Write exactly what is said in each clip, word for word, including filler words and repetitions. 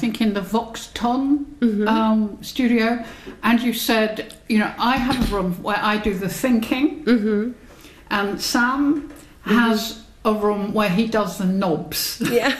think in the Voxton Mm-hmm. um, studio, and you said, you know, I have a room where I do the thinking, Mm-hmm. and Sam has a room where he does the knobs. Yeah.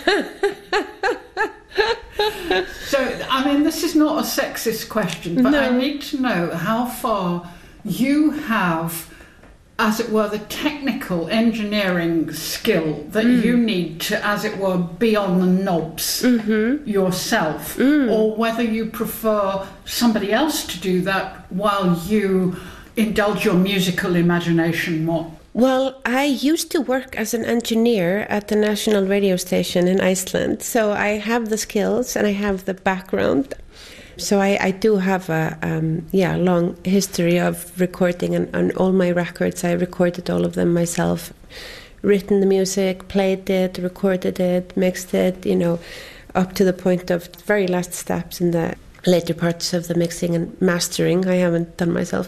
So, I mean, this is not a sexist question, but No. I need to know how far you have, as it were, the technical engineering skill that Mm. you need to, as it were, be on the knobs Mm-hmm. yourself, Mm. or whether you prefer somebody else to do that while you indulge your musical imagination more. Well, I used to work as an engineer at the national radio station in Iceland, so I have the skills and I have the background. So I, I do have a um, yeah long history of recording, and on all my records I recorded all of them myself, written the music, played it, recorded it, mixed it, you know, up to the point of very last steps in the later parts of the mixing and mastering I haven't done myself.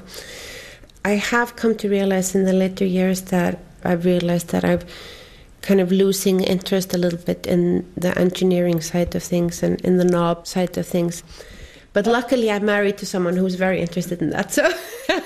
I have come to realize in the later years that I've realized that I'm kind of losing interest a little bit in the engineering side of things and in the knob side of things. But luckily I'm married to someone who's very interested in that. So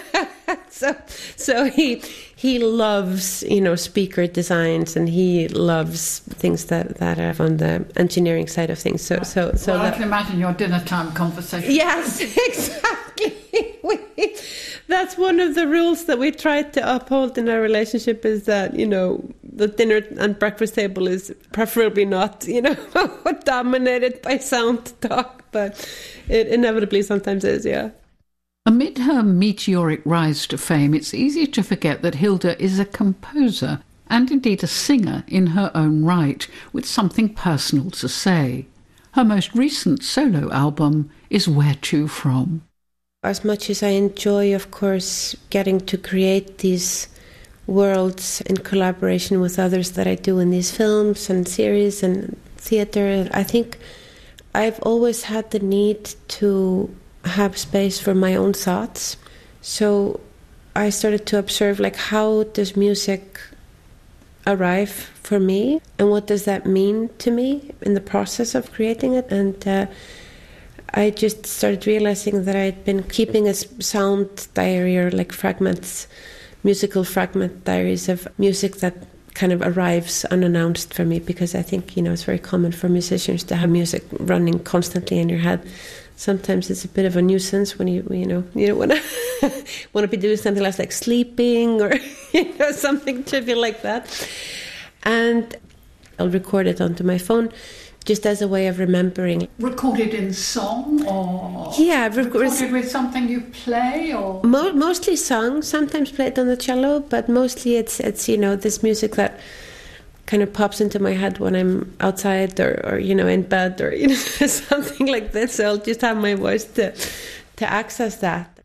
so so he he loves, you know, speaker designs, and he loves things that, that are on the engineering side of things. So so so well, that, I can imagine your dinner time conversation. yes, exactly. We, that's one of the rules that we try to uphold in our relationship, is that, you know, the dinner and breakfast table is preferably not, you know, dominated by sound talk, but it inevitably sometimes is, yeah. Amid her meteoric rise to fame, it's easy to forget that Hilda is a composer and indeed a singer in her own right, with something personal to say. Her most recent solo album is Where To From. As much as I enjoy, of course, getting to create these worlds in collaboration with others that I do in these films and series and theatre, I think I've always had the need to have space for my own thoughts. So I started to observe, like, how does music arrive for me, and what does that mean to me in the process of creating it? And uh, I just started realizing that I'd been keeping a sound diary, or like fragments, musical fragment diaries of music that kind of arrives unannounced for me, because I think, you know, it's very common for musicians to have music running constantly in your head. Sometimes it's a bit of a nuisance when you, you know, you don't want to want to be doing something else like sleeping or, you know, something trivial like that. And I'll record it onto my phone, just as a way of remembering. Recorded in song, or yeah, rec- recorded with something you play, or Mo- mostly sung, sometimes played on the cello, but mostly it's it's you know, this music that kind of pops into my head when I'm outside or, or you know, in bed, or, you know, something like this. So I'll just have my voice to to access that.